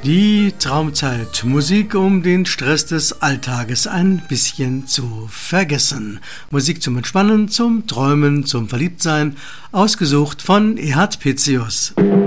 Die Traumzeit. Musik, um den Stress des Alltages ein bisschen zu vergessen. Musik zum Entspannen, zum Träumen, zum Verliebtsein. Ausgesucht von Ehard Petzius.